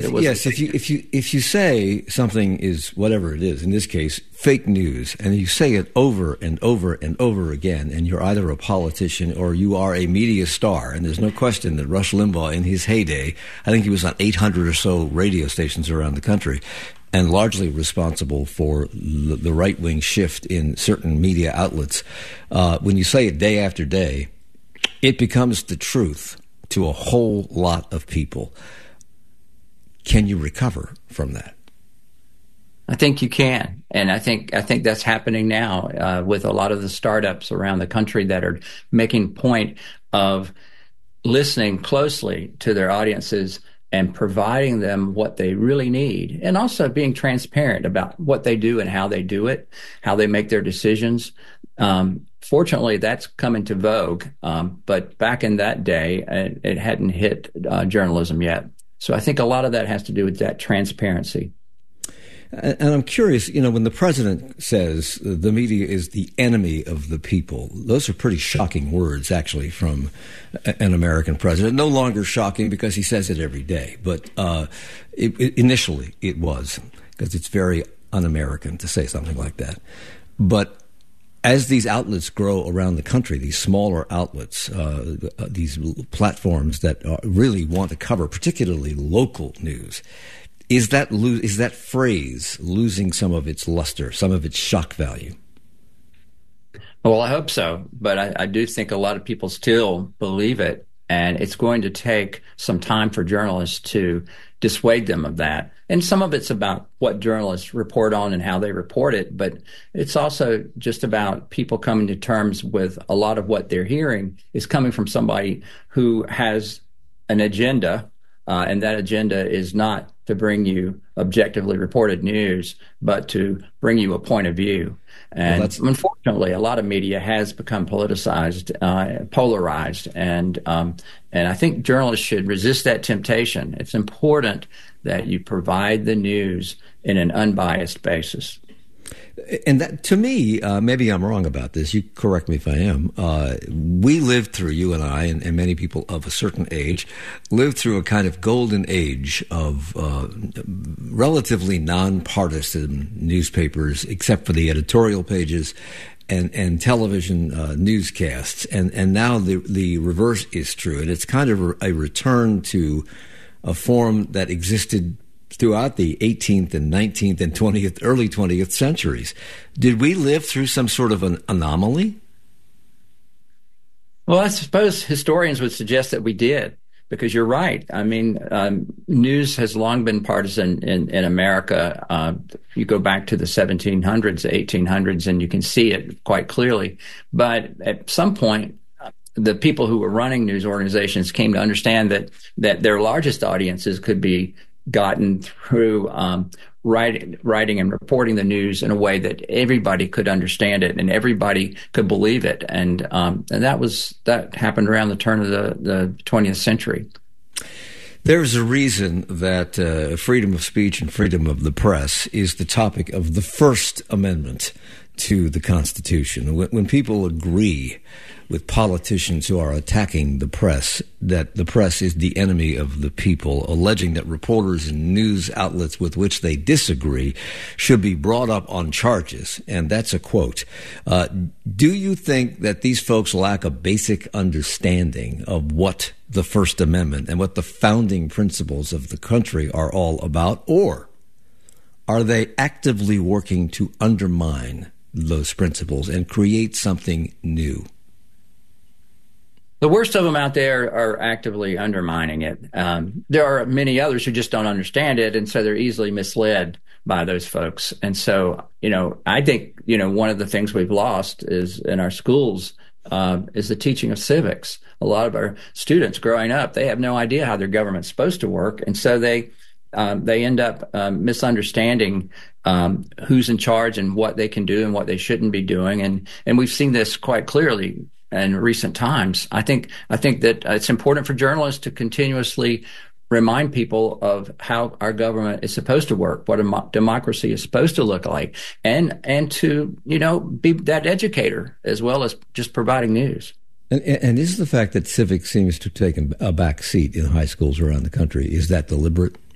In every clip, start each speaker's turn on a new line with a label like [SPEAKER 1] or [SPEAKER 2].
[SPEAKER 1] Yes, if you say something is whatever it is, in this case, fake news, and you say it over and over and over again, and you're either a politician or you are a media star, and there's no question that Rush Limbaugh, in his heyday, I think he was on 800 or so radio stations around the country, and largely responsible for the right-wing shift in certain media outlets. When you say it day after day, it becomes the truth to a whole lot of people. Can you recover from that?
[SPEAKER 2] I think you can, and I think that's happening now with a lot of the startups around the country that are making point of listening closely to their audiences and providing them what they really need, and also being transparent about what they do and how they do it, how they make their decisions. Fortunately, that's come into vogue, but back in that day, it hadn't hit journalism yet. So I think a lot of that has to do with that transparency.
[SPEAKER 1] And I'm curious, when the president says the media is the enemy of the people, those are pretty shocking words, actually, from an American president. No longer shocking because he says it every day. But initially it was, because it's very un-American to say something like that. But as these outlets grow around the country, these smaller outlets, these platforms that really want to cover particularly local news, is that phrase losing some of its luster, some of its shock value?
[SPEAKER 2] Well, I hope so, but I do think a lot of people still believe it, and it's going to take some time for journalists to dissuade them of that. And some of it's about what journalists report on and how they report it, but it's also just about people coming to terms with a lot of what they're hearing is coming from somebody who has an agenda, and that agenda is not to bring you objectively reported news, but to bring you a point of view. And unfortunately, a lot of media has become politicized, polarized, and I think journalists should resist that temptation. It's important that you provide the news in an unbiased basis.
[SPEAKER 1] And that, to me, maybe I'm wrong about this. You correct me if I am. We lived through, you and I, and many people of a certain age, lived through a kind of golden age of relatively nonpartisan newspapers, except for the editorial pages and television newscasts. And now the reverse is true. And it's kind of a return to a form that existed throughout the 18th and 19th and 20th, early 20th centuries. Did we live through some sort of an anomaly?
[SPEAKER 2] Well, I suppose historians would suggest that we did, because you're right. I mean, news has long been partisan in America. You go back to the 1700s, the 1800s, and you can see it quite clearly. But at some point, the people who were running news organizations came to understand that their largest audiences could be gotten through writing and reporting the news in a way that everybody could understand it and everybody could believe it, and that happened around the turn of the 20th century.
[SPEAKER 1] There's a reason that freedom of speech and freedom of the press is the topic of the First Amendment to the Constitution. When people agree with politicians who are attacking the press, that the press is the enemy of the people, alleging that reporters and news outlets with which they disagree should be brought up on charges, and that's a quote. Do you think that these folks lack a basic understanding of what the First Amendment and what the founding principles of the country are all about, or are they actively working to undermine those principles and create something new?
[SPEAKER 2] The worst of them out there are actively undermining it. There are many others who just don't understand it, and so they're easily misled by those folks. And so, I think, one of the things we've lost is in our schools is the teaching of civics. A lot of our students growing up, they have no idea how their government's supposed to work, and so they end up misunderstanding who's in charge and what they can do and what they shouldn't be doing. And we've seen this quite clearly in recent times. I think that it's important for journalists to continuously remind people of how our government is supposed to work, what a democracy is supposed to look like, and to, be that educator as well as just providing news.
[SPEAKER 1] And is the fact that civics seems to take a back seat in high schools around the country, is that deliberate, or is that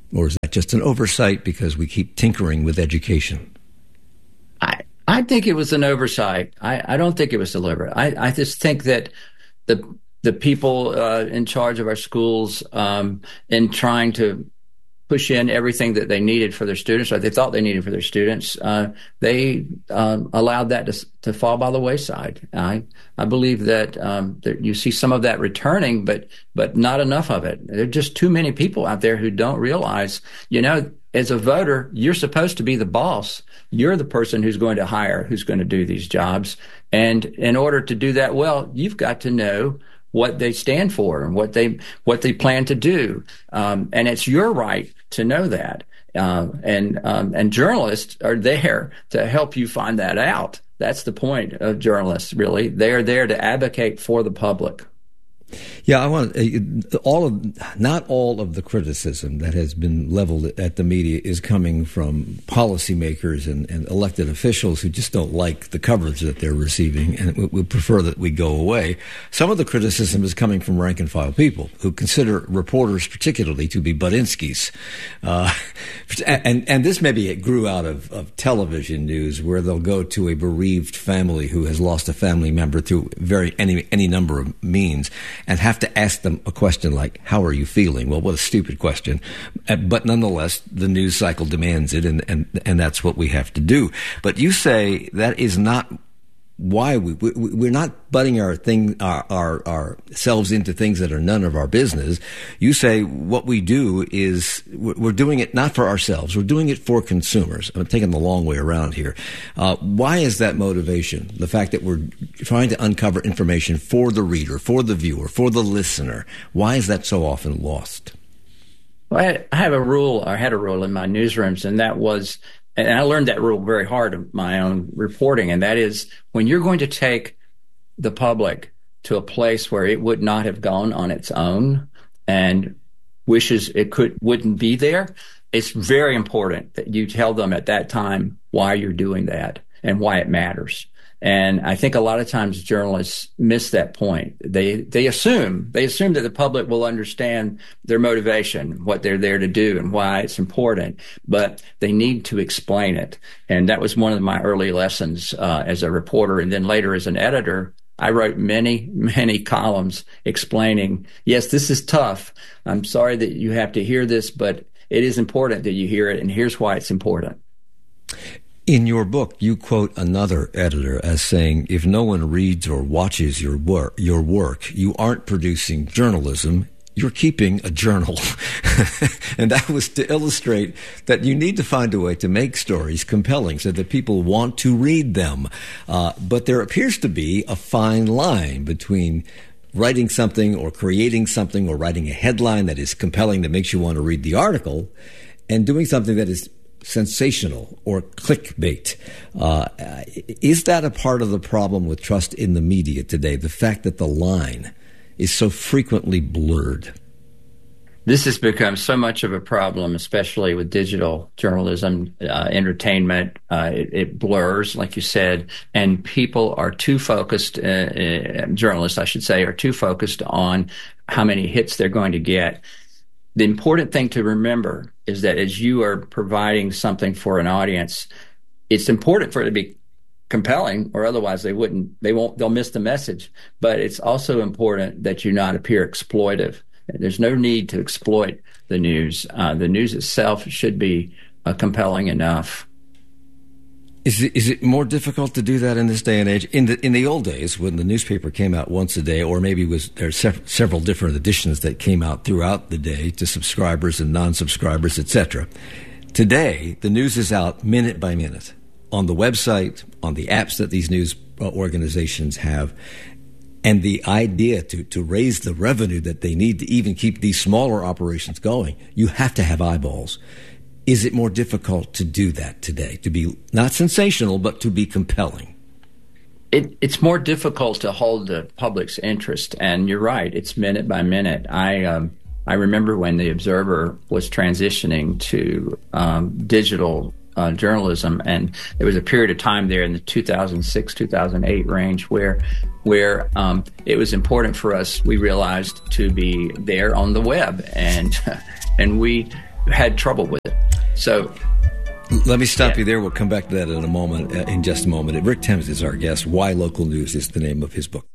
[SPEAKER 1] just an oversight because we keep tinkering with education?
[SPEAKER 2] I think it was an oversight. I don't think it was deliberate. I just think that the people in charge of our schools, in trying to push in everything that they needed for their students, or they thought they needed for their students, they allowed that to fall by the wayside. I believe that you see some of that returning, but not enough of it. There are just too many people out there who don't realize, as a voter, you're supposed to be the boss. You're the person who's going to hire, who's going to do these jobs. And in order to do that well, you've got to know what they stand for and what they plan to do. And it's your right to know that. And journalists are there to help you find that out. That's the point of journalists, really. They're there to advocate for the public.
[SPEAKER 1] Yeah, I want not all of the criticism that has been leveled at the media is coming from policymakers and elected officials who just don't like the coverage that they're receiving and would prefer that we go away. Some of the criticism is coming from rank and file people who consider reporters particularly to be Budinsky's. And this maybe it grew out of television news where they'll go to a bereaved family who has lost a family member through any number of means, and have to ask them a question like, how are you feeling? Well, what a stupid question. But nonetheless, the news cycle demands it, and that's what we have to do. But you say that is not why we're not butting ourselves into things that are none of our business. You say what we do is we're doing it not for ourselves. We're doing it for consumers. I'm taking the long way around here. Why is that motivation? The fact that we're trying to uncover information for the reader, for the viewer, for the listener. Why is that so often lost?
[SPEAKER 2] Well, I had a rule in my newsrooms, and that was, and I learned that rule very hard in my own reporting, and that is when you're going to take the public to a place where it would not have gone on its own and wishes it wouldn't be there, it's very important that you tell them at that time why you're doing that and why it matters. And I think a lot of times journalists miss that point. They assume that the public will understand their motivation, what they're there to do, and why it's important, but they need to explain it. And that was one of my early lessons as a reporter, and then later as an editor. I wrote many, many columns explaining, yes, this is tough. I'm sorry that you have to hear this, but it is important that you hear it, and here's why it's important.
[SPEAKER 1] In your book, you quote another editor as saying, if no one reads or watches your work, you aren't producing journalism, you're keeping a journal. And that was to illustrate that you need to find a way to make stories compelling so that people want to read them. But there appears to be a fine line between writing something or creating something or writing a headline that is compelling that makes you want to read the article and doing something that is sensational or clickbait. Is that a part of the problem with trust in the media today? The fact that the line is so frequently blurred.
[SPEAKER 2] This has become so much of a problem, especially with digital journalism, entertainment. It blurs, like you said, and people are too focused, journalists, I should say, are too focused on how many hits they're going to get. The important thing to remember is that as you are providing something for an audience, it's important for it to be compelling, or otherwise they'll miss the message. But it's also important that you not appear exploitive. There's no need to exploit the news. The news itself should be compelling enough.
[SPEAKER 1] Is it more difficult to do that in this day and age? In the old days, when the newspaper came out once a day, or maybe there's several different editions that came out throughout the day to subscribers and non-subscribers, etc. Today, the news is out minute by minute on the website, on the apps that these news organizations have. And the idea to raise the revenue that they need to even keep these smaller operations going, you have to have eyeballs. Is it more difficult to do that today, to be not sensational, but to be compelling?
[SPEAKER 2] It's more difficult to hold the public's interest, and you're right, it's minute by minute. I remember when the Observer was transitioning to digital journalism, and there was a period of time there in the 2006, 2008 range where it was important for us, we realized, to be there on the web, and we had trouble with it. So
[SPEAKER 1] let me stop you there. We'll come back to that in a moment, in just a moment. Rick Thames is our guest. Why Local News is the name of his book.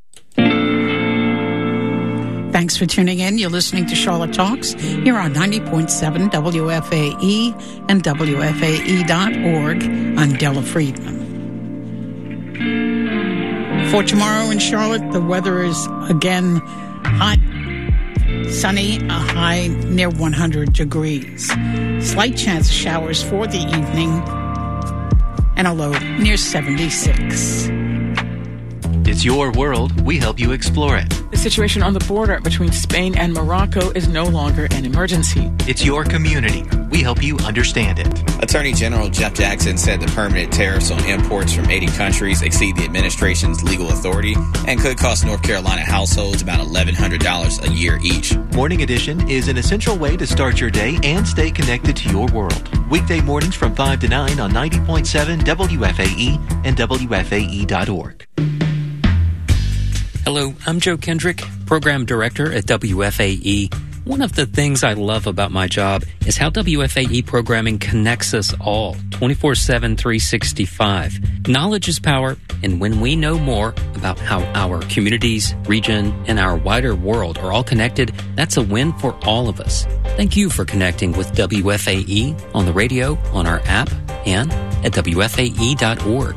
[SPEAKER 3] Thanks for tuning in. You're listening to Charlotte Talks here on 90.7 WFAE and WFAE.org. I'm Della Friedman. For tomorrow in Charlotte, the weather is again hot, sunny, a high near 100 degrees. Slight chance of showers for the evening and a low near 76.
[SPEAKER 4] It's your world. We help you explore it.
[SPEAKER 5] The situation on the border between Spain and Morocco is no longer an emergency.
[SPEAKER 4] It's your community. We help you understand it.
[SPEAKER 6] Attorney General Jeff Jackson said the permanent tariffs on imports from 80 countries exceed the administration's legal authority and could cost North Carolina households about $1,100 a year each.
[SPEAKER 4] Morning Edition is an essential way to start your day and stay connected to your world. Weekday mornings from 5 to 9 on 90.7 WFAE and WFAE.org.
[SPEAKER 7] Hello, I'm Joe Kendrick, Program Director at WFAE. One of the things I love about my job is how WFAE programming connects us all, 24/7, 365. Knowledge is power, and when we know more about how our communities, region, and our wider world are all connected, that's a win for all of us. Thank you for connecting with WFAE on the radio, on our app, and at WFAE.org.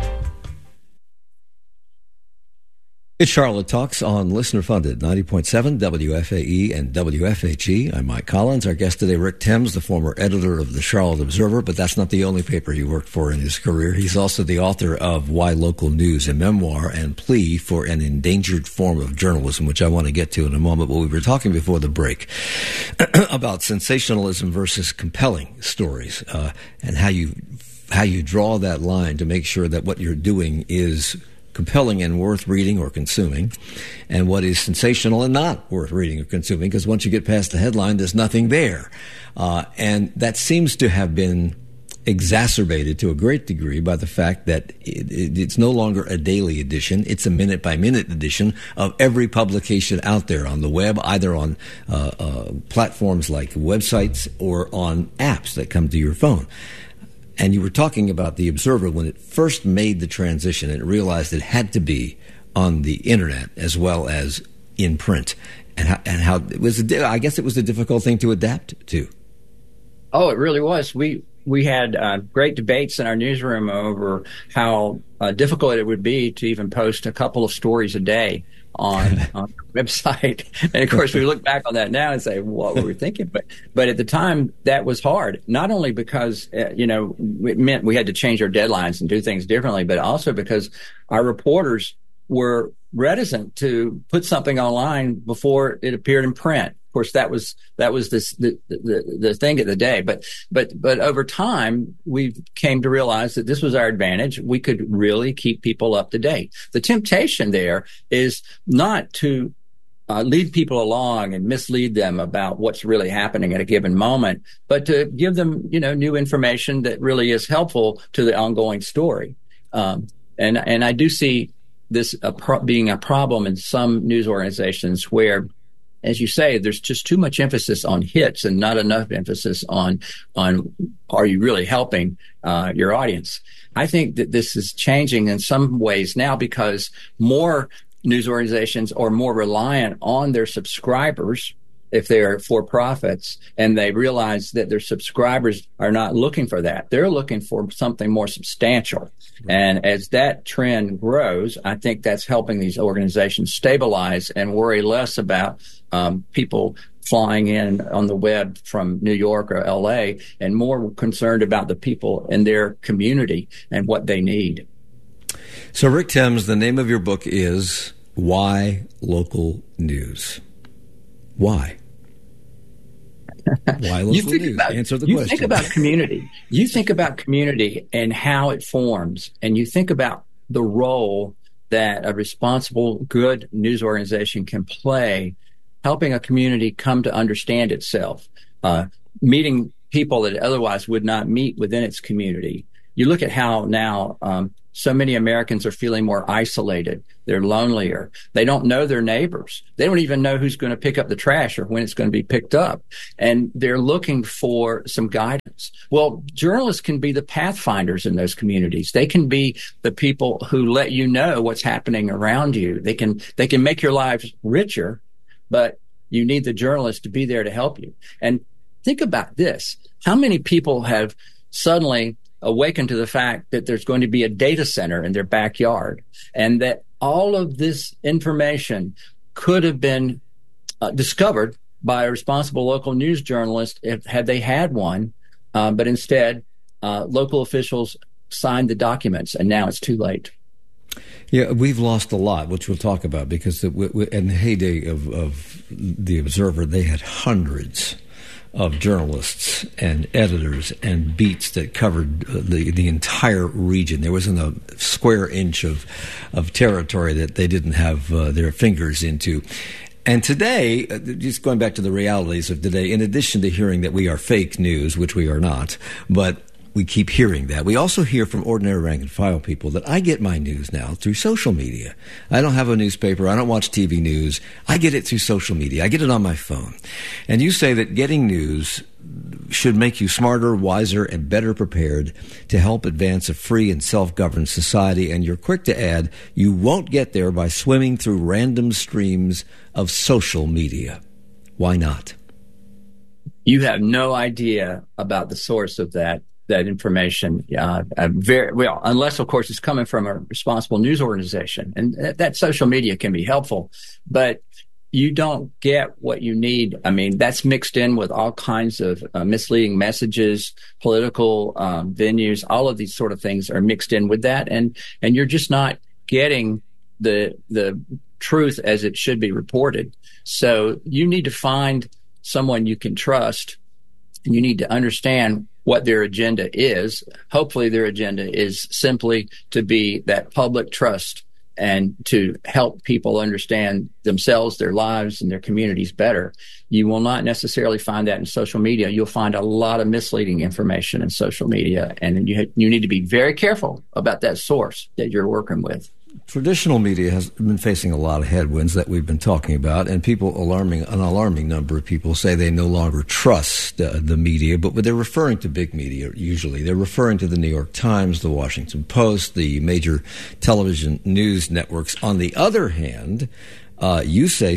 [SPEAKER 1] It's Charlotte Talks on listener-funded 90.7 WFAE and WFHE. I'm Mike Collins. Our guest today, Rick Thames, the former editor of the Charlotte Observer, but that's not the only paper he worked for in his career. He's also the author of Why Local News, a memoir and plea for an endangered form of journalism, which I want to get to in a moment. But we were talking before the break about sensationalism versus compelling stories, and how you draw that line to make sure that what you're doing is compelling and worth reading or consuming, and what is sensational and not worth reading or consuming, because once you get past the headline, there's nothing there. And that seems to have been exacerbated to a great degree by the fact that it's no longer a daily edition. It's a minute-by-minute edition of every publication out there on the web, either on platforms like websites or on apps that come to your phone. And you were talking about the Observer when it first made the transition and it realized it had to be on the internet as well as in print, and how it was. I guess it was a difficult thing to adapt to.
[SPEAKER 2] Oh, it really was. We had great debates in our newsroom over how difficult it would be to even post a couple of stories a day on the website. And of course, we look back on that now and say, what were we thinking? But at the time, that was hard, not only because, it meant we had to change our deadlines and do things differently, but also because our reporters were reticent to put something online before it appeared in print. Of course, that was the thing of the day. But over time, we came to realize that this was our advantage. We could really keep people up to date. The temptation there is not to lead people along and mislead them about what's really happening at a given moment, but to give them, new information that really is helpful to the ongoing story. And I do see this being a problem in some news organizations where, as you say, there's just too much emphasis on hits and not enough emphasis on are you really helping your audience? I think that this is changing in some ways now because more news organizations are more reliant on their subscribers if they're for-profits, and they realize that their subscribers are not looking for that. They're looking for something more substantial. And as that trend grows, I think that's helping these organizations stabilize and worry less about people flying in on the web from New York or LA, and more concerned about the people in their community and what they need.
[SPEAKER 1] So, Rick Thames, the name of your book is Why Local News? Why? Why local news? Answer the question.
[SPEAKER 2] You think about community. You think about community and how it forms, and you think about the role that a responsible, good news organization can play, helping a community come to understand itself, meeting people that it otherwise would not meet within its community. You look at how now so many Americans are feeling more isolated. They're lonelier. They don't know their neighbors. They don't even know who's going to pick up the trash or when it's going to be picked up. And they're looking for some guidance. Well, journalists can be the pathfinders in those communities. They can be the people who let you know what's happening around you. They can make your lives richer, but you need the journalist to be there to help you. And think about this. How many people have suddenly awakened to the fact that there's going to be a data center in their backyard, and that all of this information could have been discovered by a responsible local news journalist had they had one, but instead local officials signed the documents, and now it's too late.
[SPEAKER 1] Yeah, we've lost a lot, which we'll talk about, because in the heyday of the Observer, they had hundreds of journalists and editors and beats that covered the entire region. There wasn't a square inch of territory that they didn't have their fingers into. And today, just going back to the realities of today, in addition to hearing that we are fake news, which we are not, but we keep hearing that. We also hear from ordinary rank and file people that I get my news now through social media. I don't have a newspaper. I don't watch TV news. I get it through social media. I get it on my phone. And you say that getting news should make you smarter, wiser, and better prepared to help advance a free and self-governed society. And you're quick to add, you won't get there by swimming through random streams of social media. Why not?
[SPEAKER 2] You have no idea about the source of that information, very well, unless, of course, it's coming from a responsible news organization. And that social media can be helpful, but you don't get what you need. I mean, that's mixed in with all kinds of misleading messages, political venues, all of these sort of things are mixed in with that. And you're just not getting the truth as it should be reported. So you need to find someone you can trust, and you need to understand what their agenda is. Hopefully their agenda is simply to be that public trust and to help people understand themselves, their lives, and their communities better. You will not necessarily find that in social media. You'll find a lot of misleading information in social media, and you need to be very careful about that source that you're working with.
[SPEAKER 1] Traditional media has been facing a lot of headwinds that we've been talking about, and an alarming number of people say they no longer trust the media, but they're referring to big media usually. They're referring to the New York Times, the Washington Post, the major television news networks. On the other hand, you say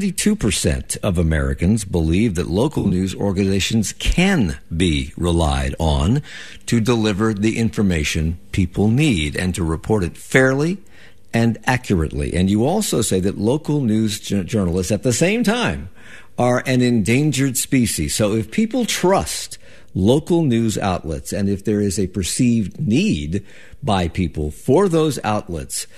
[SPEAKER 1] 72% of Americans believe that local news organizations can be relied on to deliver the information people need and to report it fairly and accurately. And you also say that local news journalists at the same time are an endangered species. So if people trust local news outlets, and if there is a perceived need by people for those outlets,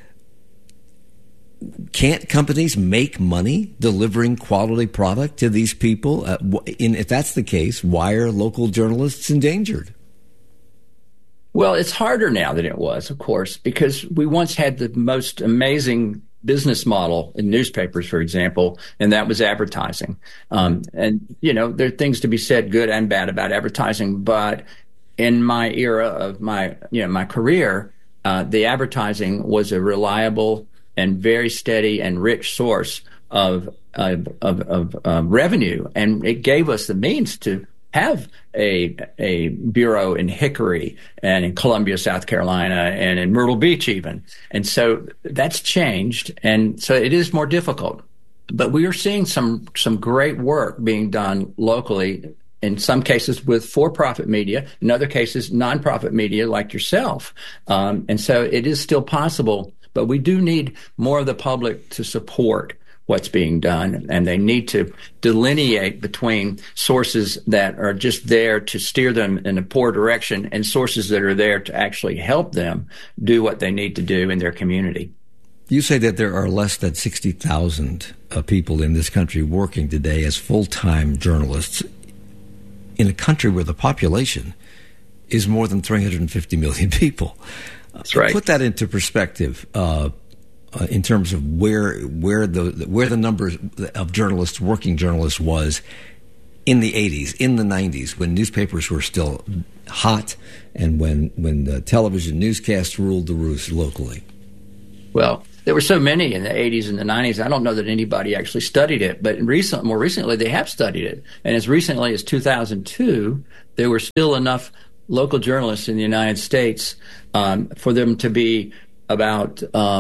[SPEAKER 1] can't companies make money delivering quality product to these people? If that's the case, why are local journalists endangered?
[SPEAKER 2] Well, it's harder now than it was, of course, because we once had the most amazing business model in newspapers, for example, and that was advertising. And, there are things to be said, good and bad, about advertising. But in my era of my career, the advertising was a reliable and very steady and rich source of revenue. And it gave us the means to have a bureau in Hickory and in Columbia, South Carolina, and in Myrtle Beach even. And so that's changed, and so it is more difficult. But we are seeing some great work being done locally, in some cases with for-profit media, in other cases nonprofit media like yourself. And so it is still possible, but we do need more of the public to support what's being done, and they need to delineate between sources that are just there to steer them in a poor direction and sources that are there to actually help them do what they need to do in their community.
[SPEAKER 1] You say that there are less than 60,000 people in this country working today as full-time journalists in a country where the population is more than 350 million people.
[SPEAKER 2] That's right.
[SPEAKER 1] Put that into perspective. In terms of where the numbers of journalists, working journalists, was in the 80s, in the 90s, when newspapers were still hot and when the television newscasts ruled the roost locally?
[SPEAKER 2] Well, there were so many in the 80s and the 90s. I don't know that anybody actually studied it, but more recently they have studied it. And as recently as 2002, there were still enough local journalists in the United States for them to be about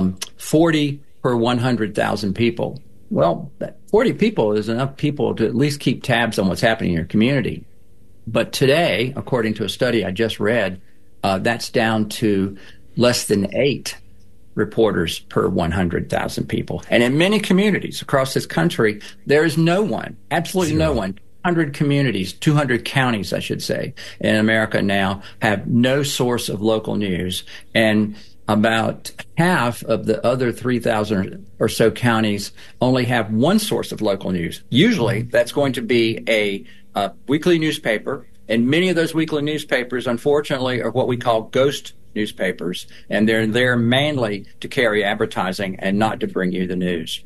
[SPEAKER 2] 40 per 100,000 people. Well, 40 people is enough people to at least keep tabs on what's happening in your community. But today, according to a study I just read, that's down to less than 8 reporters per 100,000 people. And in many communities across this country, there is no one, absolutely no one. 200 communities, 200 counties, I should say, in America now have no source of local news. And about half of the other 3,000 or so counties only have one source of local news. Usually that's going to be a weekly newspaper, and many of those weekly newspapers, unfortunately, are what we call ghost newspapers, and they're there mainly to carry advertising and not to bring you the news.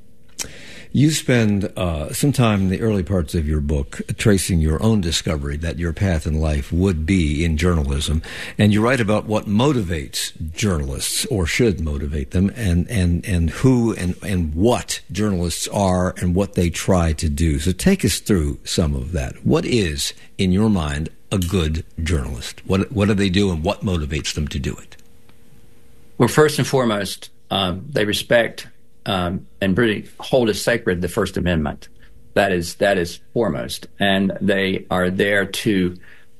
[SPEAKER 1] You spend some time in the early parts of your book tracing your own discovery that your path in life would be in journalism, and you write about what motivates journalists, or should motivate them, and who and what journalists are and what they try to do. So take us through some of that. What is, in your mind, a good journalist? What do they do, and what motivates them to do it?
[SPEAKER 2] Well, first and foremost, they respect and really hold as sacred the First Amendment. That is foremost, and they are there to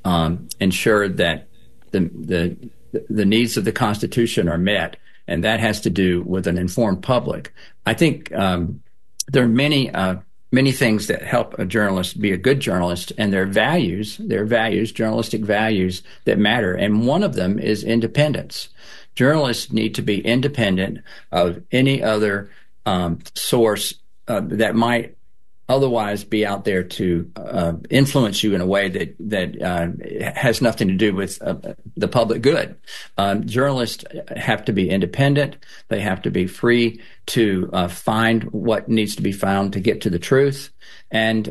[SPEAKER 2] ensure that the needs of the Constitution are met, and that has to do with an informed public. I think there are many things that help a journalist be a good journalist, and their values, journalistic values that matter, and one of them is independence. Journalists need to be independent of any other source that might otherwise be out there to influence you in a way that has nothing to do with the public good. Journalists have to be independent. They have to be free to find what needs to be found to get to the truth, and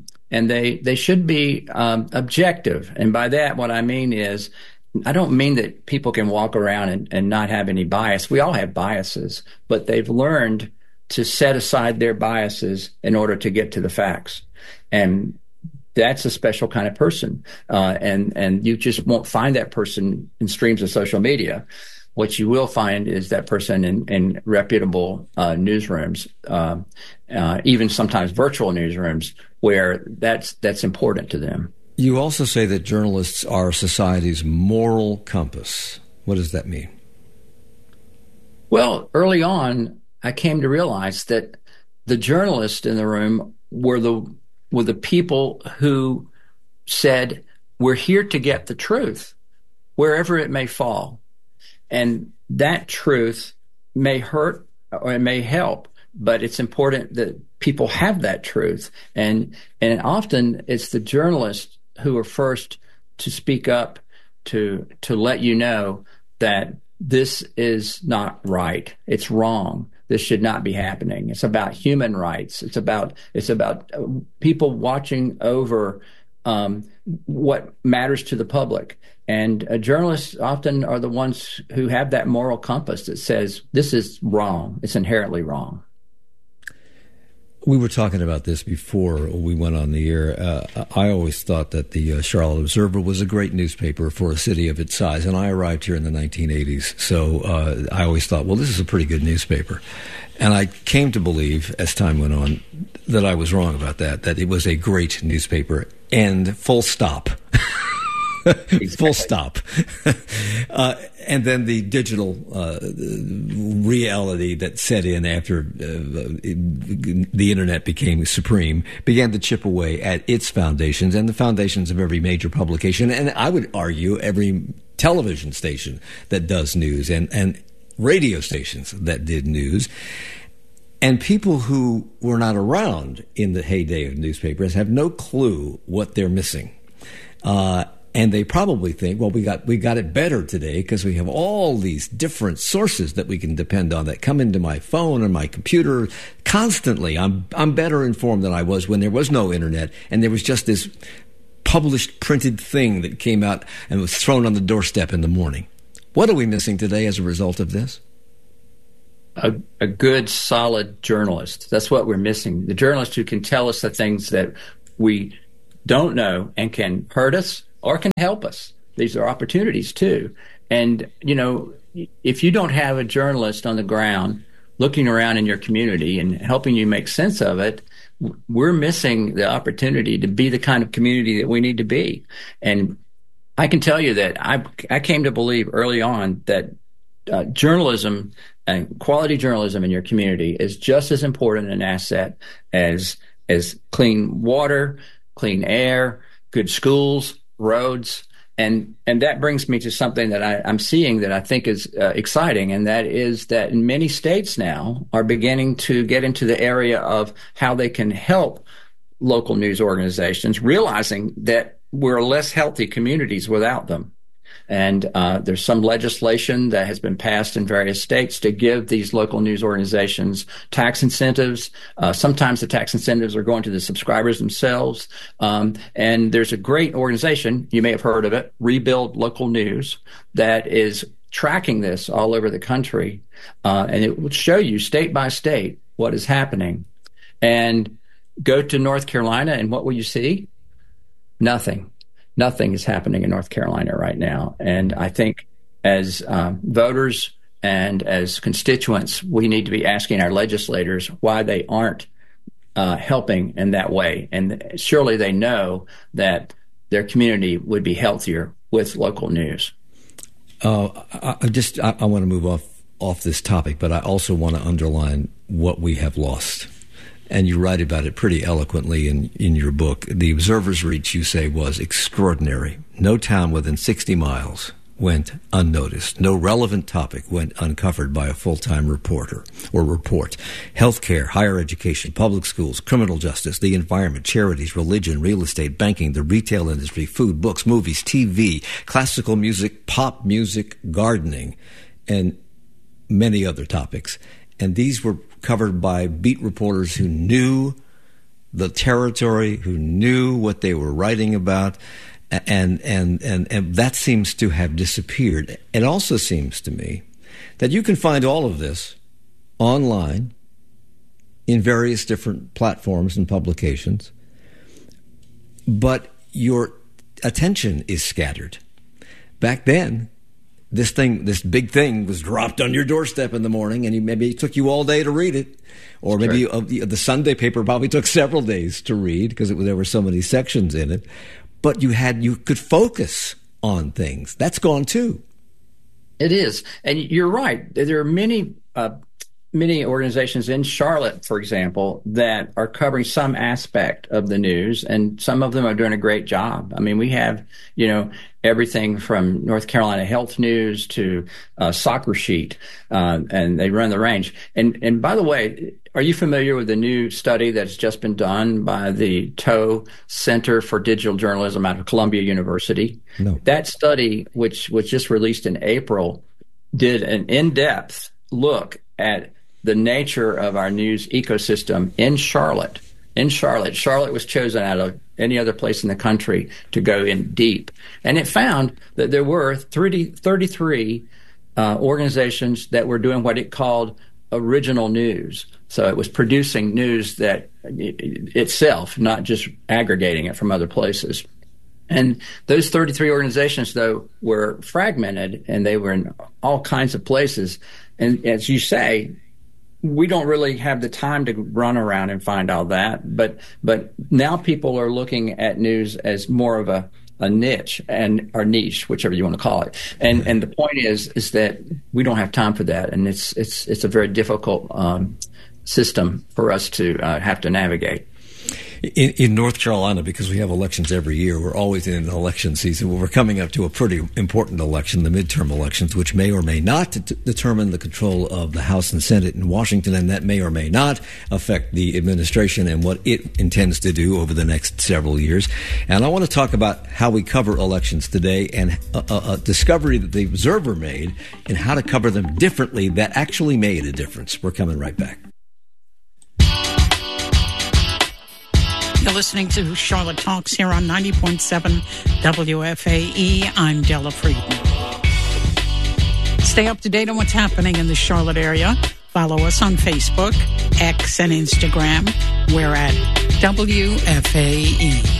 [SPEAKER 2] they should be objective. And by that, what I mean is, I don't mean that people can walk around and not have any bias. We all have biases, but they've learned to set aside their biases in order to get to the facts. And that's a special kind of person. And you just won't find that person in streams of social media. What you will find is that person in reputable newsrooms, even sometimes virtual newsrooms, where that's important to them.
[SPEAKER 1] You also say that journalists are society's moral compass. What does that mean?
[SPEAKER 2] Well, early on, I came to realize that the journalists in the room were the people who said, we're here to get the truth, wherever it may fall. And that truth may hurt or it may help, but it's important that people have that truth. And often it's the journalists who are first to speak up, to let you know that this is not right. It's wrong. This should not be happening. It's about human rights. It's about people watching over what matters to the public. And journalists often are the ones who have that moral compass that says this is wrong. It's inherently wrong.
[SPEAKER 1] We were talking about this before we went on the air. I always thought that the Charlotte Observer was a great newspaper for a city of its size, and I arrived here in the 1980s, so I always thought, well, this is a pretty good newspaper. And I came to believe, as time went on, that I was wrong about that it was a great newspaper, and full stop. Exactly. Full stop. And then the digital reality that set in after the internet became supreme began to chip away at its foundations and the foundations of every major publication, and I would argue every television station that does news and radio stations that did news. And people who were not around in the heyday of newspapers have no clue what they're missing. And they probably think, well, we got it better today because we have all these different sources that we can depend on that come into my phone or my computer constantly. I'm better informed than I was when there was no internet and there was just this published printed thing that came out and was thrown on the doorstep in the morning. What are we missing today as a result of this?
[SPEAKER 2] A good, solid journalist. That's what we're missing. The journalist who can tell us the things that we don't know and can hurt us or can help us. These are opportunities too. And, if you don't have a journalist on the ground looking around in your community and helping you make sense of it, we're missing the opportunity to be the kind of community that we need to be. And I can tell you that I came to believe early on that journalism and quality journalism in your community is just as important an asset as clean water, clean air, good schools, roads. And that brings me to something that I'm seeing that I think is exciting, and that is that many states now are beginning to get into the area of how they can help local news organizations, realizing that we're less healthy communities without them. And there's some legislation that has been passed in various states to give these local news organizations tax incentives. Sometimes the tax incentives are going to the subscribers themselves. And there's a great organization, you may have heard of it, Rebuild Local News, that is tracking this all over the country. And it will show you state by state what is happening. And go to North Carolina, and what will you see? Nothing. Nothing is happening in North Carolina right now. And I think as voters and as constituents, we need to be asking our legislators why they aren't helping in that way. And surely they know that their community would be healthier with local news.
[SPEAKER 1] I want to move off this topic, but I also want to underline what we have lost. And you write about it pretty eloquently in your book. The Observer's reach, you say, was extraordinary. No town within 60 miles went unnoticed. No relevant topic went uncovered by a full-time reporter or report. Healthcare, higher education, public schools, criminal justice, the environment, charities, religion, real estate, banking, the retail industry, food, books, movies, TV, classical music, pop music, gardening, and many other topics. And these were covered by beat reporters who knew the territory, who knew what they were writing about, and that seems to have disappeared. It also seems to me that you can find all of this online in various different platforms and publications, but your attention is scattered. Back then, this big thing was dropped on your doorstep in the morning, and maybe it took you all day to read it. Or maybe the Sunday paper probably took several days to read because there were so many sections in it. But you could focus on things. That's gone too.
[SPEAKER 2] It is. And you're right. There are many organizations in Charlotte, for example, that are covering some aspect of the news, and some of them are doing a great job. I mean, we have, everything from North Carolina Health News to Soccer Sheet, and they run the range. And by the way, are you familiar with the new study that's just been done by the Toe Center for Digital Journalism out of Columbia University?
[SPEAKER 1] No. That study,
[SPEAKER 2] which was just released in April, did an in-depth look at the nature of our news ecosystem in Charlotte. Charlotte was chosen out of any other place in the country to go in deep. And it found that there were 33 organizations that were doing what it called original news. So it was producing news that itself, not just aggregating it from other places. And those 33 organizations, though, were fragmented, and they were in all kinds of places. And as you say, we don't really have the time to run around and find all that. But now people are looking at news as more of a niche or niche, whichever you want to call it. And the point is that we don't have time for that, and it's a very difficult system for us to have to navigate.
[SPEAKER 1] In North Carolina, because we have elections every year, we're always in an election season. Well, we're coming up to a pretty important election, the midterm elections, which may or may not determine the control of the House and Senate in Washington, and that may or may not affect the administration and what it intends to do over the next several years. And I want to talk about how we cover elections today and a discovery that the Observer made and how to cover them differently that actually made a difference. We're coming right back.
[SPEAKER 3] You're listening to Charlotte Talks here on 90.7 WFAE. I'm Della Friedman. Stay up to date on what's happening in the Charlotte area. Follow us on Facebook, X, and Instagram. We're at WFAE.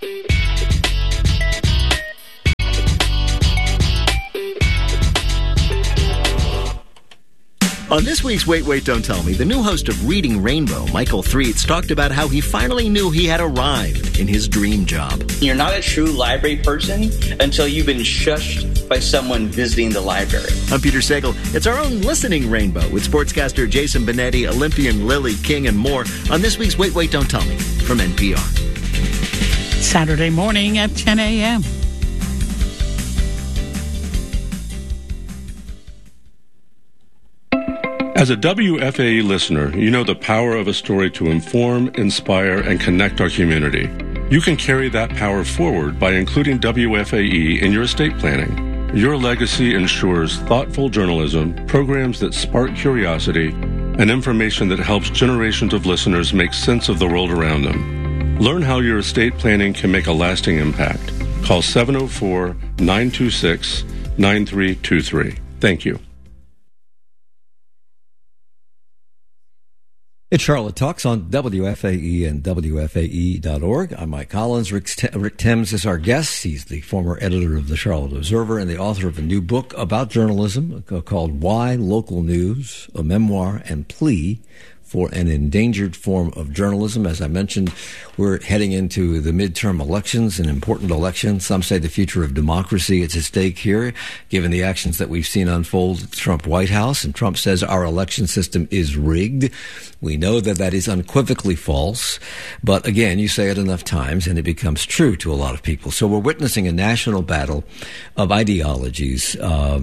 [SPEAKER 8] On this week's Wait, Wait, Don't Tell Me, the new host of Reading Rainbow, Michael Threets, talked about how he finally knew he had arrived in his dream job.
[SPEAKER 9] You're not a true library person until you've been shushed by someone visiting the library.
[SPEAKER 8] I'm Peter Sagal. It's our own listening rainbow with sportscaster Jason Benetti, Olympian Lily King, and more on this week's Wait, Wait, Don't Tell Me from NPR.
[SPEAKER 3] Saturday morning at 10 a.m.
[SPEAKER 10] As a WFAE listener, you know the power of a story to inform, inspire, and connect our community. You can carry that power forward by including WFAE in your estate planning. Your legacy ensures thoughtful journalism, programs that spark curiosity, and information that helps generations of listeners make sense of the world around them. Learn how your estate planning can make a lasting impact. Call 704-926-9323. Thank you.
[SPEAKER 1] It's Charlotte Talks on WFAE and WFAE.org. I'm Mike Collins. Rick Thames is our guest. He's the former editor of the Charlotte Observer and the author of a new book about journalism called Why Local News, a Memoir and Plea for an Endangered Form of Journalism. As I mentioned, we're heading into the midterm elections, an important election. Some say the future of democracy is at stake here, given the actions that we've seen unfold at the Trump White House. And Trump says our election system is rigged. We know that that is unequivocally false. But again, you say it enough times and it becomes true to a lot of people. So we're witnessing a national battle of ideologies,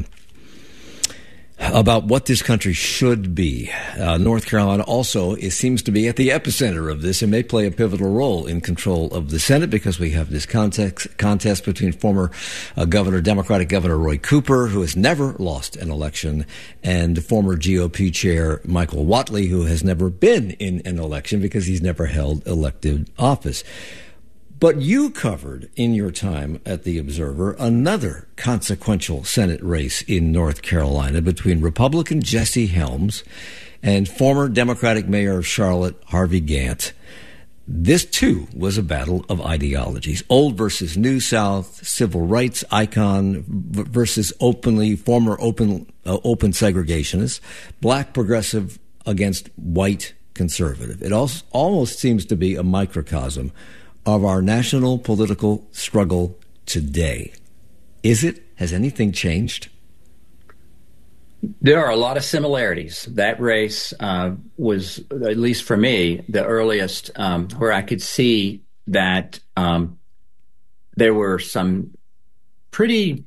[SPEAKER 1] about what this country should be. North Carolina also seems to be at the epicenter of this and may play a pivotal role in control of the Senate because we have this contest between former Democratic Governor Roy Cooper, who has never lost an election, and former GOP Chair Michael Whatley, who has never been in an election because he's never held elected office. But you covered in your time at the Observer another consequential Senate race in North Carolina between Republican Jesse Helms and former Democratic Mayor of Charlotte, Harvey Gantt. This, too, was a battle of ideologies. Old versus New South, civil rights icon versus former open segregationists, black progressive against white conservative. It almost seems to be a microcosm of our national political struggle today. Is it? Has anything changed?
[SPEAKER 2] There are a lot of similarities. That race was, at least for me, the earliest where I could see that there were some pretty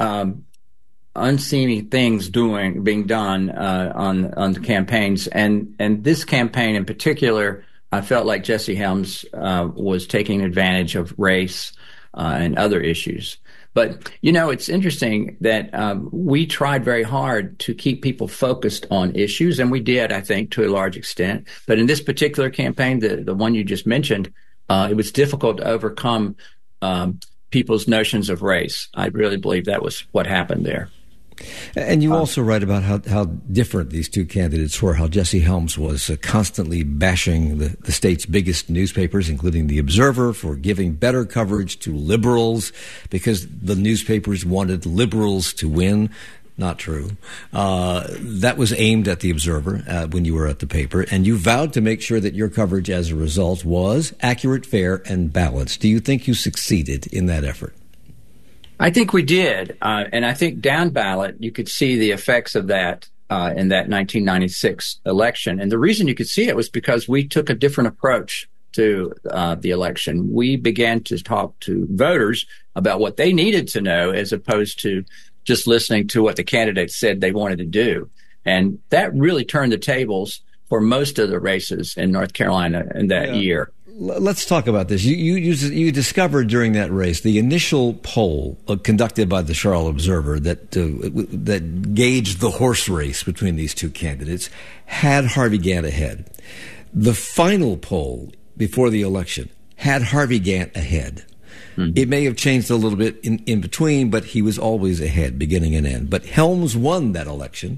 [SPEAKER 2] unseemly things being done on the campaigns, and this campaign in particular, I felt like Jesse Helms was taking advantage of race and other issues. But, it's interesting that we tried very hard to keep people focused on issues, and we did, I think, to a large extent. But in this particular campaign, the one you just mentioned, it was difficult to overcome people's notions of race. I really believe that was what happened there.
[SPEAKER 1] And you also write about how different these two candidates were, how Jesse Helms was constantly bashing the state's biggest newspapers, including The Observer, for giving better coverage to liberals because the newspapers wanted liberals to win. Not true. That was aimed at The Observer when you were at the paper, and you vowed to make sure that your coverage as a result was accurate, fair, and balanced. Do you think you succeeded in that effort?
[SPEAKER 2] I think we did, and I think down ballot, you could see the effects of that in that 1996 election. And the reason you could see it was because we took a different approach to the election, we began to talk to voters about what they needed to know, as opposed to just listening to what the candidates said they wanted to do. And that really turned the tables for most of the races in North Carolina in that year.
[SPEAKER 1] Let's talk about this. You discovered during that race, the initial poll conducted by the Charlotte Observer that gauged the horse race between these two candidates had Harvey Gantt ahead. The final poll before the election had Harvey Gantt ahead. Mm-hmm. It may have changed a little bit in between, but he was always ahead, beginning and end. But Helms won that election,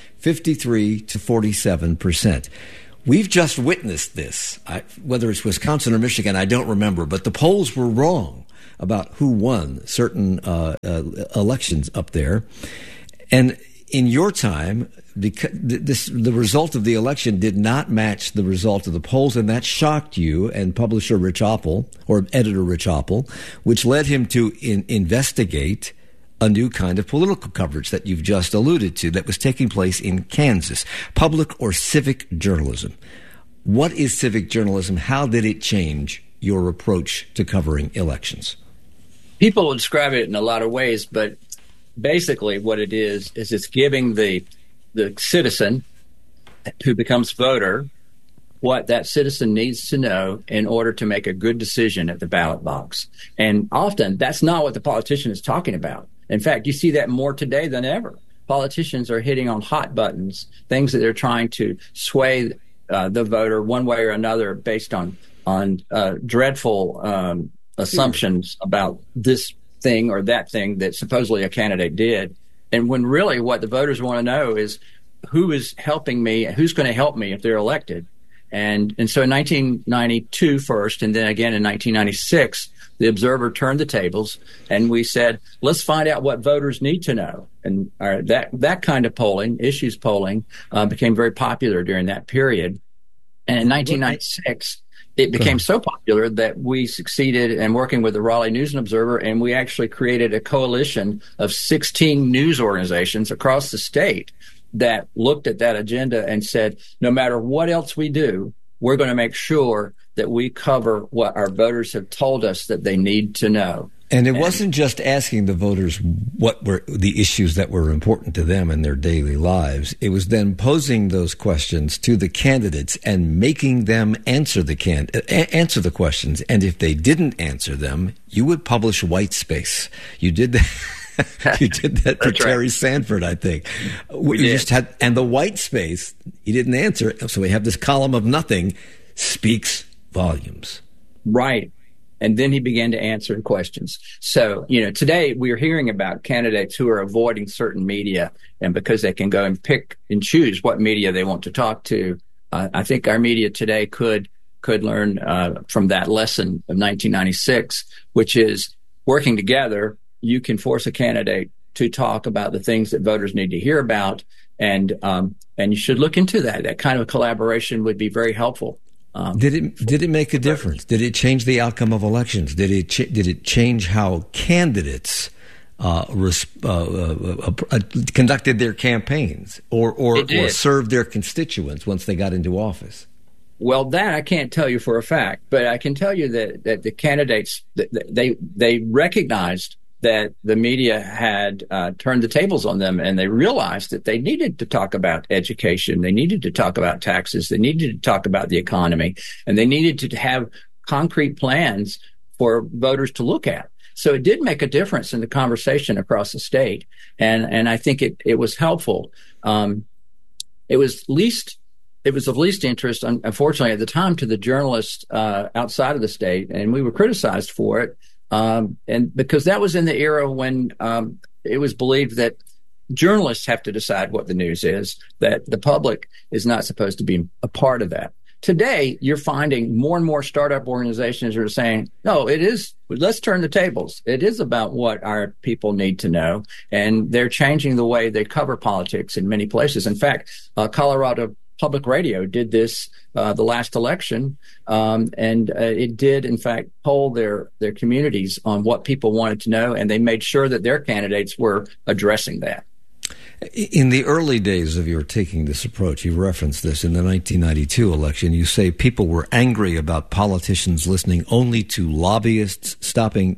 [SPEAKER 1] 53 to 47%. We've just witnessed this. Whether it's Wisconsin or Michigan, I don't remember, but the polls were wrong about who won certain elections up there. And in your time, the result of the election did not match the result of the polls, and that shocked you and publisher Rich Oppel, or editor Rich Oppel, which led him to investigate a new kind of political coverage that you've just alluded to that was taking place in Kansas, public or civic journalism. What is civic journalism? How did it change your approach to covering elections?
[SPEAKER 2] People will describe it in a lot of ways, but basically what it is it's giving the citizen who becomes voter what that citizen needs to know in order to make a good decision at the ballot box. And often that's not what the politician is talking about. In fact, you see that more today than ever. Politicians are hitting on hot buttons, things that they're trying to sway the voter one way or another based on dreadful assumptions about this thing or that thing that supposedly a candidate did. And when really what the voters want to know is who is helping me, who's going to help me if they're elected. And so in 1992 first, and then again in 1996, the Observer turned the tables, and we said, let's find out what voters need to know. And that kind of polling, issues polling, became very popular during that period. And in 1996, it became so popular that we succeeded in working with the Raleigh News and Observer, and we actually created a coalition of 16 news organizations across the state that looked at that agenda and said, no matter what else we do, we're going to make sure that we cover what our voters have told us that they need to know.
[SPEAKER 1] And it wasn't just asking the voters what were the issues that were important to them in their daily lives. It was then posing those questions to the candidates and making them answer the questions. And if they didn't answer them, you would publish white space. You did that. You did that for Terry Sanford, I think. And the white space, he didn't answer it. So we have this column of nothing, speaks volumes.
[SPEAKER 2] Right. And then he began to answer questions. So, today we're hearing about candidates who are avoiding certain media, and because they can go and pick and choose what media they want to talk to. I think our media today could learn from that lesson of 1996, which is working together. You can force a candidate to talk about the things that voters need to hear about, and you should look into that. That kind of collaboration would be very helpful.
[SPEAKER 1] Did it make a difference? Did it change the outcome of elections? Did it change how candidates conducted their campaigns or served their constituents once they got into office?
[SPEAKER 2] Well, that I can't tell you for a fact, but I can tell you that the candidates they recognized that the media had turned the tables on them, and they realized that they needed to talk about education, they needed to talk about taxes, they needed to talk about the economy, and they needed to have concrete plans for voters to look at. So it did make a difference in the conversation across the state, and I think it was helpful. It was of least interest, unfortunately, at the time, to the journalists outside of the state, and we were criticized for it. And because that was in the era when it was believed that journalists have to decide what the news is, that the public is not supposed to be a part of that. Today, you're finding more and more startup organizations are saying, no, let's turn the tables. It is about what our people need to know. And they're changing the way they cover politics in many places. In fact, Colorado Public Radio did this the last election, and it did, in fact, poll their communities on what people wanted to know, and they made sure that their candidates were addressing that.
[SPEAKER 1] In the early days of your taking this approach, you referenced this in the 1992 election. You say people were angry about politicians listening only to lobbyists, stopping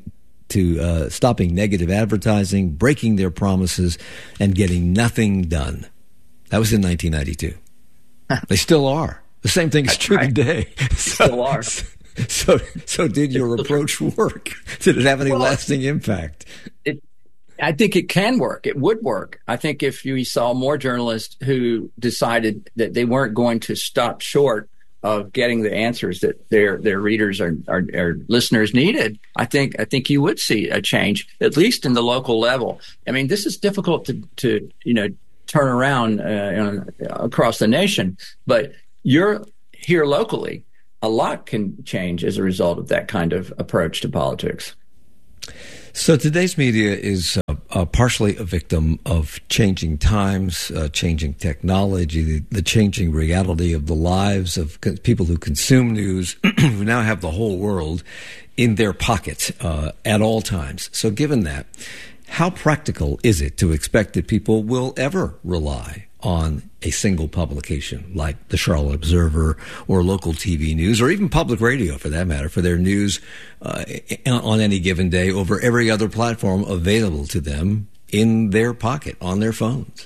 [SPEAKER 1] negative advertising, breaking their promises, and getting nothing done. That was in 1992. They still are. The same thing is true today.
[SPEAKER 2] Still are.
[SPEAKER 1] So did your approach work? Did it have any lasting impact?
[SPEAKER 2] I think it can work. It would work. I think if you saw more journalists who decided that they weren't going to stop short of getting the answers that their readers or listeners needed, I think you would see a change, at least in the local level. I mean, this is difficult to turn around across the nation, but you're here locally. A lot can change as a result of that kind of approach to politics.
[SPEAKER 1] So today's media is partially a victim of changing times, changing technology, the changing reality of the lives of people who consume news, who now have the whole world in their pocket at all times. So given that, how practical is it to expect that people will ever rely on a single publication like the Charlotte Observer or local TV news or even public radio, for that matter, for their news on any given day over every other platform available to them in their pocket, on their phones?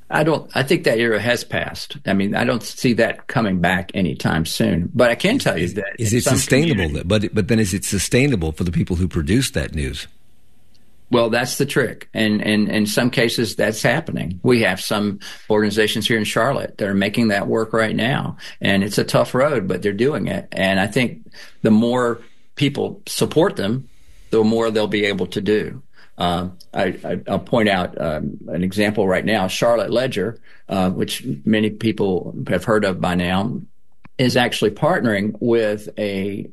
[SPEAKER 2] I think that era has passed. I mean, I don't see that coming back anytime soon. But I can tell you that
[SPEAKER 1] is it sustainable? But then is it sustainable for the people who produce that news?
[SPEAKER 2] Well, that's the trick. And in some cases, that's happening. We have some organizations here in Charlotte that are making that work right now. And it's a tough road, but they're doing it. And I think the more people support them, the more they'll be able to do. I'll point out an example right now. Charlotte Ledger, which many people have heard of by now, is actually partnering with a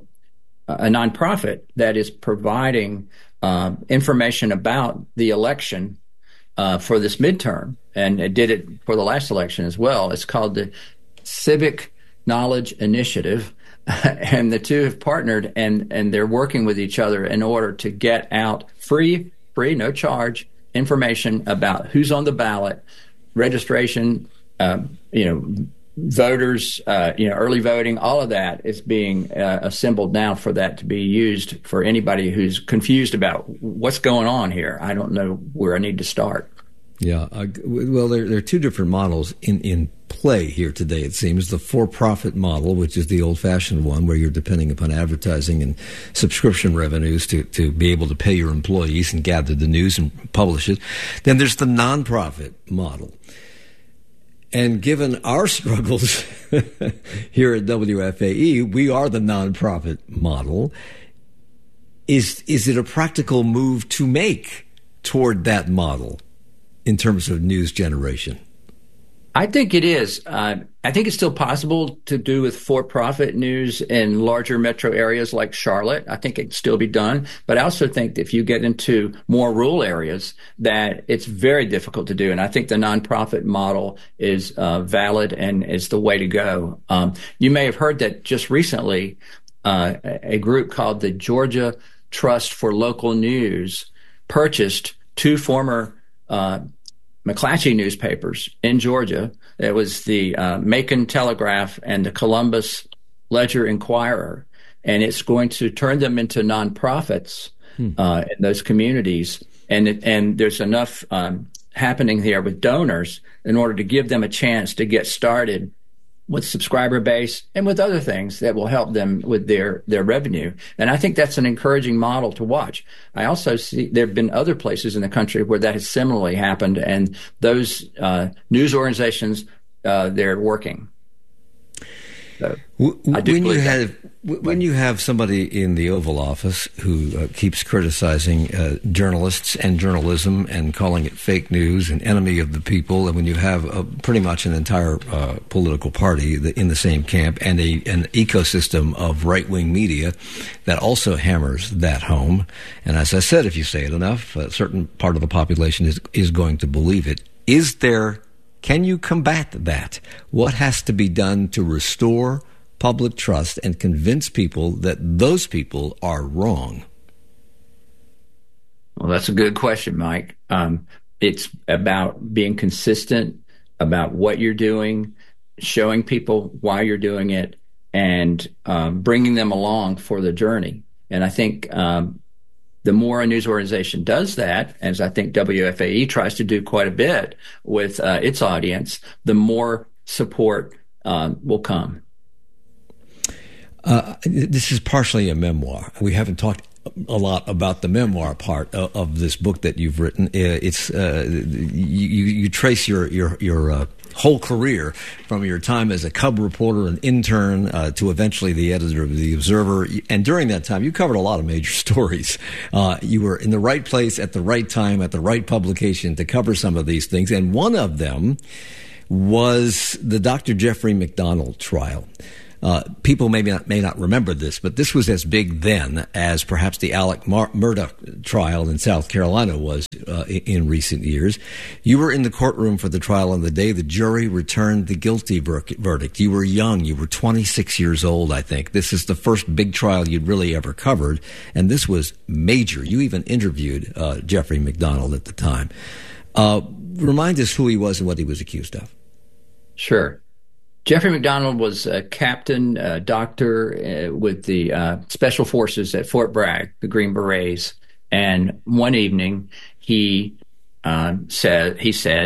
[SPEAKER 2] nonprofit that is providing information about the election for this midterm, and it did it for the last election as well. It's called the Civic Knowledge Initiative, and the two have partnered, and they're working with each other in order to get out free, no charge information about who's on the ballot, registration, voters, early voting, all of that is being assembled now for that to be used for anybody who's confused about what's going on here. I don't know where I need to start.
[SPEAKER 1] Yeah. Well, there are two different models in play here today, it seems. The for-profit model, which is the old-fashioned one where you're depending upon advertising and subscription revenues to be able to pay your employees and gather the news and publish it. Then there's the nonprofit model. And given our struggles here at WFAE, we are the nonprofit model. Is it a practical move to make toward that model in terms of news generation?
[SPEAKER 2] I think it is. I think it's still possible to do with for-profit news in larger metro areas like Charlotte. I think it can still be done. But I also think that if you get into more rural areas, that it's very difficult to do. And I think the nonprofit model is valid and is the way to go. You may have heard that just recently, a group called the Georgia Trust for Local News purchased two former McClatchy newspapers in Georgia. It was the Macon Telegraph and the Columbus Ledger Inquirer, and it's going to turn them into nonprofits in those communities. And there's enough happening here with donors in order to give them a chance to get started with subscriber base and with other things that will help them with their revenue. And I think that's an encouraging model to watch. I also see there have been other places in the country where that has similarly happened, and those news organizations, they're working. So
[SPEAKER 1] when you have somebody in the Oval Office who keeps criticizing journalists and journalism and calling it fake news and enemy of the people, and when you have pretty much an entire political party in the same camp and an ecosystem of right-wing media that also hammers that home, and as I said, if you say it enough, a certain part of the population is going to believe it. Can you combat that? What has to be done to restore public trust and convince people that those people are wrong?
[SPEAKER 2] Well, that's a good question, Mike. It's about being consistent about what you're doing, showing people why you're doing it, and bringing them along for the journey. And I think the more a news organization does that, as I think WFAE tries to do quite a bit with its audience, the more support will come.
[SPEAKER 1] This is partially a memoir. We haven't talked a lot about the memoir part of this book that you've written. It's you trace your whole career from your time as a cub reporter and intern to eventually the editor of The Observer. And during that time, you covered a lot of major stories. You were in the right place at the right time at the right publication to cover some of these things. And one of them was the Dr. Jeffrey MacDonald trial. People may not remember this, but this was as big then as perhaps the Alec Murdaugh trial in South Carolina was in recent years. You were in the courtroom for the trial on the day the jury returned the guilty verdict. You were young. You were 26 years old, I think. This is the first big trial you'd really ever covered, and this was major. You even interviewed Jeffrey MacDonald at the time. Remind us who he was and what he was accused of.
[SPEAKER 2] Sure. Jeffrey MacDonald was a captain, doctor with the Special Forces at Fort Bragg, the Green Berets. And one evening, he said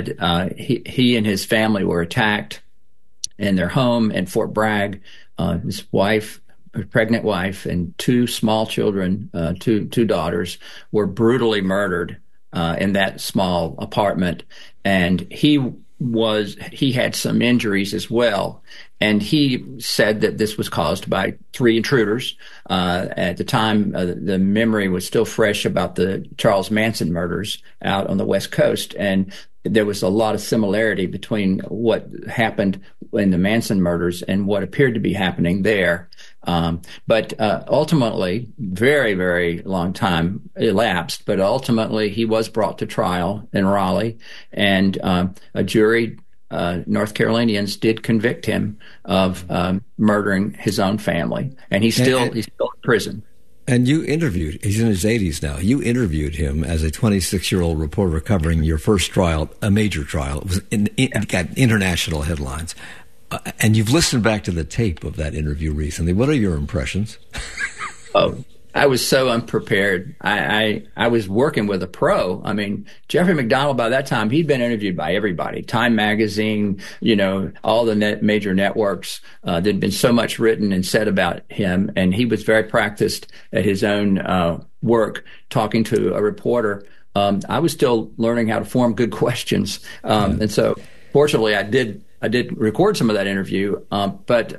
[SPEAKER 2] he and his family were attacked in their home in Fort Bragg. His wife, a pregnant wife, and two small children, two daughters, were brutally murdered in that small apartment. And he had some injuries as well, and he said that this was caused by three intruders. At the time, the memory was still fresh about the Charles Manson murders out on the West Coast, and there was a lot of similarity between what happened in the Manson murders and what appeared to be happening there. But ultimately, very, very long time elapsed, but ultimately he was brought to trial in Raleigh, and a jury, North Carolinians, did convict him of murdering his own family, and he's still in prison.
[SPEAKER 1] And you interviewed, he's in his 80s now, you interviewed him as a 26-year-old reporter covering your first trial, a major trial. It was it got international headlines. And you've listened back to the tape of that interview recently. What are your impressions?
[SPEAKER 2] Oh, I was so unprepared. I was working with a pro. I mean, Jeffrey MacDonald, by that time, he'd been interviewed by everybody. Time Magazine, all the major networks. There'd been so much written and said about him, and he was very practiced at his own work, talking to a reporter. I was still learning how to form good questions. And so, fortunately, I did record some of that interview, but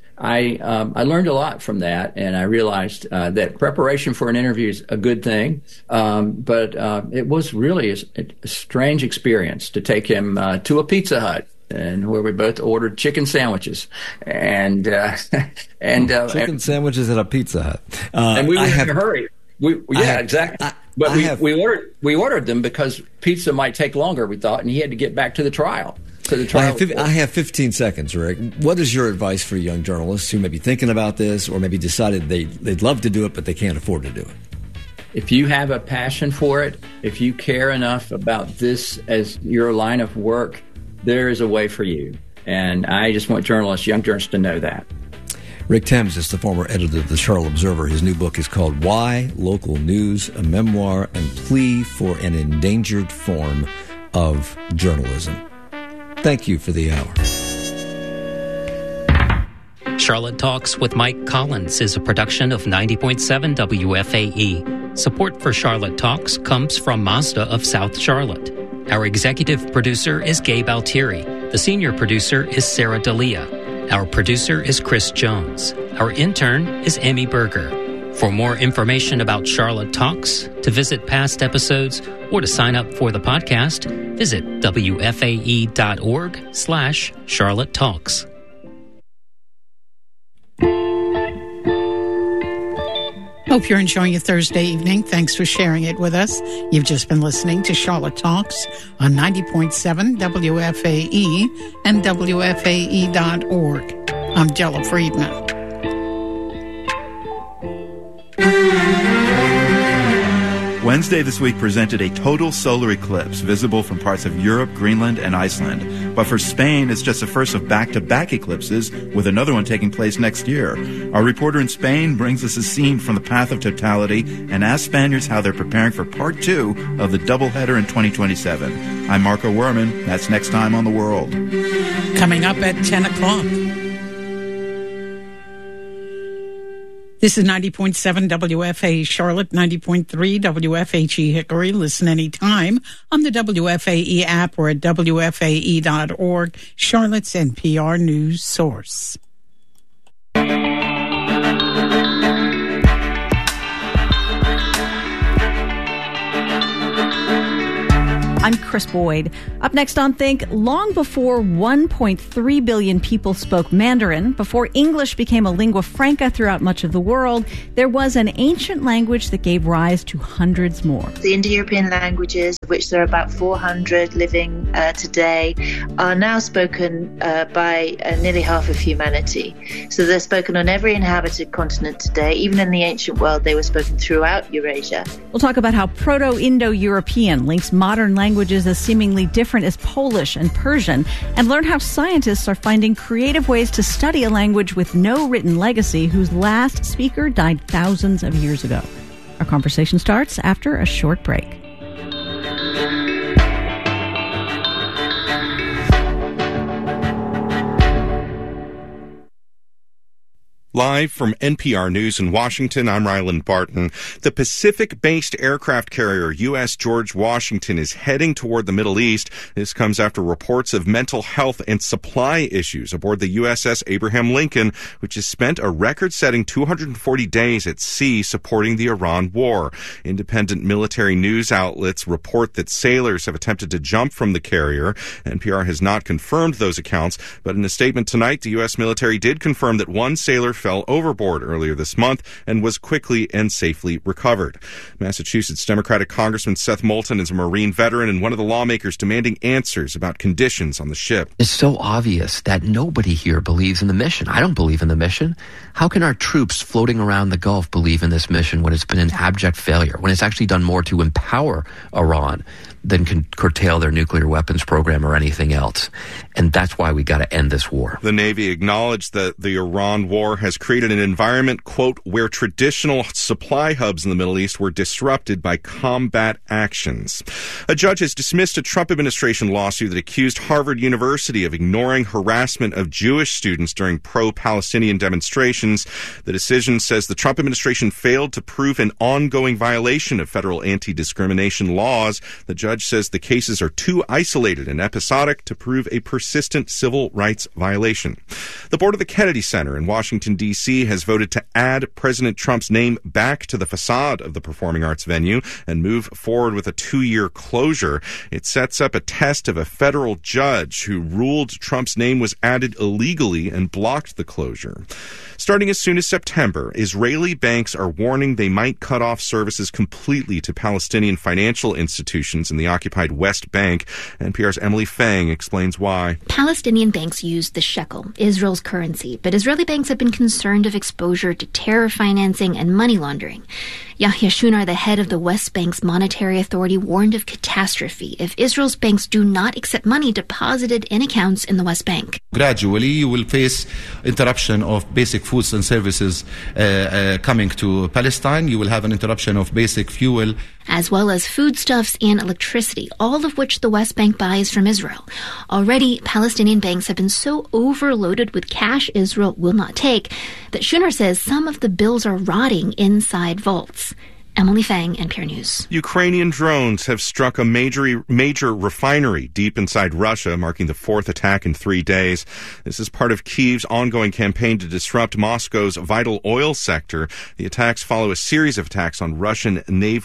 [SPEAKER 2] I learned a lot from that, and I realized that preparation for an interview is a good thing, but it was really a strange experience to take him to a Pizza Hut, and where we both ordered chicken sandwiches, and
[SPEAKER 1] chicken sandwiches at a Pizza Hut,
[SPEAKER 2] and we were in a hurry. Exactly. But we ordered them because pizza might take longer, we thought, and he had to get back to the trial.
[SPEAKER 1] I have 15 seconds, Rick. What is your advice for young journalists who may be thinking about this or maybe decided they'd love to do it, but they can't afford to do it?
[SPEAKER 2] If you have a passion for it, if you care enough about this as your line of work, there is a way for you. And I just want young journalists to know that.
[SPEAKER 1] Rick Thames is the former editor of the Charlotte Observer. His new book is called Why Local News, a memoir and plea for an endangered form of journalism. Thank you for the hour.
[SPEAKER 7] Charlotte Talks with Mike Collins is a production of 90.7 WFAE. Support for Charlotte Talks comes from Mazda of South Charlotte. Our executive producer is Gabe Altieri. The senior producer is Sarah D'Elia. Our producer is Chris Jones. Our intern is Emmy Berger. For more information about Charlotte Talks, to visit past episodes, or to sign up for the podcast, visit wfae.org/Charlotte Talks.
[SPEAKER 3] Hope you're enjoying your Thursday evening. Thanks for sharing it with us. You've just been listening to Charlotte Talks on 90.7 WFAE and WFAE.org. I'm Della Friedman.
[SPEAKER 11] Wednesday this week presented a total solar eclipse visible from parts of Europe, Greenland, and Iceland. But for Spain, it's just the first of back-to-back eclipses, with another one taking place next year. Our reporter in Spain brings us a scene from the path of totality and asks Spaniards how they're preparing for part 2 of the doubleheader in 2027. I'm Marco Werman. That's next time on The World.
[SPEAKER 3] Coming up at 10 o'clock. This is 90.7 WFAE Charlotte, 90.3 WFHE Hickory. Listen anytime on the WFAE app or at WFAE.org, Charlotte's NPR news source.
[SPEAKER 12] I'm Chris Boyd. Up next on Think, long before 1.3 billion people spoke Mandarin, before English became a lingua franca throughout much of the world, there was an ancient language that gave rise to hundreds more.
[SPEAKER 13] The Indo-European languages, of which there are about 400 living today, are now spoken by nearly half of humanity. So they're spoken on every inhabited continent today. Even in the ancient world, they were spoken throughout Eurasia.
[SPEAKER 12] We'll talk about how Proto-Indo-European links modern languages as seemingly different as Polish and Persian, and learn how scientists are finding creative ways to study a language with no written legacy whose last speaker died thousands of years ago. Our conversation starts after a short break.
[SPEAKER 14] Live from NPR News in Washington, I'm Ryland Barton. The Pacific-based aircraft carrier U.S. George Washington is heading toward the Middle East. This comes after reports of mental health and supply issues aboard the USS Abraham Lincoln, which has spent a record-setting 240 days at sea supporting the Iran war. Independent military news outlets report that sailors have attempted to jump from the carrier. NPR has not confirmed those accounts, but in a statement tonight, the U.S. military did confirm that one sailor fell overboard earlier this month and was quickly and safely recovered. Massachusetts Democratic Congressman Seth Moulton is a Marine veteran and one of the lawmakers demanding answers about conditions on the ship.
[SPEAKER 15] It's so obvious that nobody here believes in the mission. I don't believe in the mission. How can our troops floating around the Gulf believe in this mission when it's been an abject failure, when it's actually done more to empower Iran than can curtail their nuclear weapons program or anything else? And that's why we got to end this war.
[SPEAKER 14] The Navy acknowledged that the Iran war has created an environment, quote, where traditional supply hubs in the Middle East were disrupted by combat actions. A judge has dismissed a Trump administration lawsuit that accused Harvard University of ignoring harassment of Jewish students during pro-Palestinian demonstrations. The decision says the Trump administration failed to prove an ongoing violation of federal anti-discrimination laws. The judge says the cases are too isolated and episodic to prove a persistent civil rights violation. The board of the Kennedy Center in Washington, D.C. has voted to add President Trump's name back to the facade of the performing arts venue and move forward with a 2-year closure. It sets up a test of a federal judge who ruled Trump's name was added illegally and blocked the closure. Starting as soon as September, Israeli banks are warning they might cut off services completely to Palestinian financial institutions in the occupied West Bank. NPR's Emily Fang explains why.
[SPEAKER 16] Palestinian banks use the shekel, Israel's currency, but Israeli banks have been concerned of exposure to terror financing and money laundering. Yahya Shunar, the head of the West Bank's monetary authority, warned of catastrophe if Israel's banks do not accept money deposited in accounts in the West Bank.
[SPEAKER 17] Gradually, you will face interruption of basic foods and services coming to Palestine. You will have an interruption of basic fuel,
[SPEAKER 16] as well as foodstuffs and electricity, all of which the West Bank buys from Israel. Already, Palestinian banks have been so overloaded with cash Israel will not take that Shunar says some of the bills are rotting inside vaults. Emily Fang, NPR News.
[SPEAKER 14] Ukrainian drones have struck a major refinery deep inside Russia, marking the 4th attack in 3 days. This is part of Kyiv's ongoing campaign to disrupt Moscow's vital oil sector. The attacks follow a series of attacks on a Russian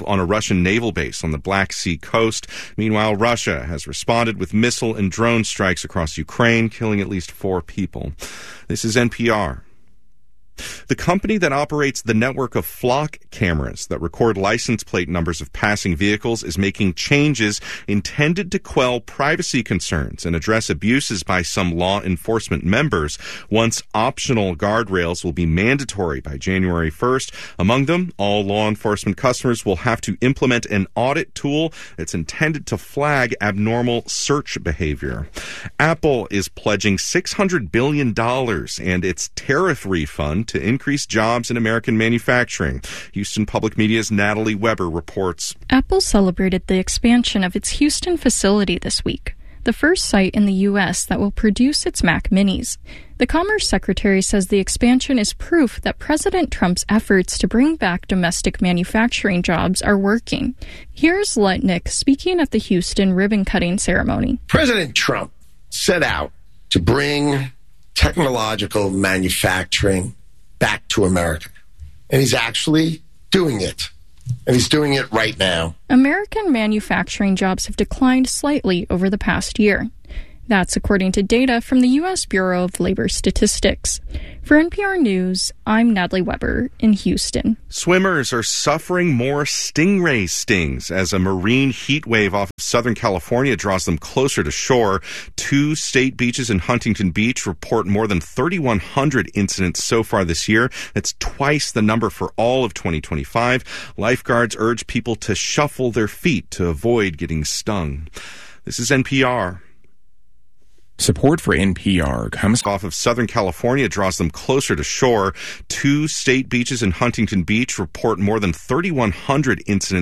[SPEAKER 14] naval base on the Black Sea coast. Meanwhile, Russia has responded with missile and drone strikes across Ukraine, killing at least 4 people. This is NPR. The company that operates the network of flock cameras that record license plate numbers of passing vehicles is making changes intended to quell privacy concerns and address abuses by some law enforcement members. Once optional guardrails will be mandatory by January 1st. Among them, all law enforcement customers will have to implement an audit tool that's intended to flag abnormal search behavior. Apple is pledging $600 billion and its tariff refund to increase jobs in American manufacturing. Houston Public Media's Natalie Weber reports.
[SPEAKER 18] Apple celebrated the expansion of its Houston facility this week, the first site in the U.S. that will produce its Mac Minis. The Commerce Secretary says the expansion is proof that President Trump's efforts to bring back domestic manufacturing jobs are working. Here's Lutnick speaking at the Houston ribbon-cutting ceremony.
[SPEAKER 19] President Trump set out to bring technological manufacturing back to America, and he's actually doing it. And he's doing it right now.
[SPEAKER 18] American manufacturing jobs have declined slightly over the past year. That's according to data from the U.S. Bureau of Labor Statistics. For NPR News, I'm Natalie Weber in Houston.
[SPEAKER 14] Swimmers are suffering more stingray stings as a marine heat wave off of Southern California draws them closer to shore. 2 state beaches in Huntington Beach report more than 3,100 incidents so far this year. That's twice the number for all of 2025. Lifeguards urge people to shuffle their feet to avoid getting stung. This is NPR.
[SPEAKER 20] Support for NPR comes
[SPEAKER 14] off of Southern California draws them closer to shore. 2 state beaches in Huntington Beach report more than 3,100 incidents